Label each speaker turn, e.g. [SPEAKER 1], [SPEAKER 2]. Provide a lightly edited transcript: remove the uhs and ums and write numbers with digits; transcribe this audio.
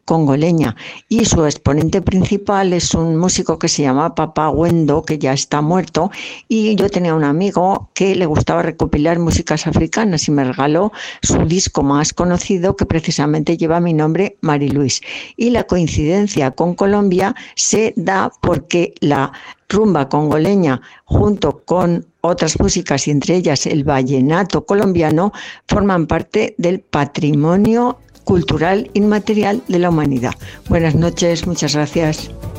[SPEAKER 1] congoleña, y su exponente principal es un músico que se llama Papa Wendo, que ya está muerto, y yo tenía un amigo que le gustaba recopilar músicas africanas y me regaló su disco más conocido, que precisamente lleva mi nombre, Mariluis. Y la coincidencia con Colombia se da porque la rumba congoleña, junto con otras músicas y entre ellas el vallenato colombiano, forman parte del patrimonio cultural inmaterial de la humanidad. Buenas noches, muchas gracias.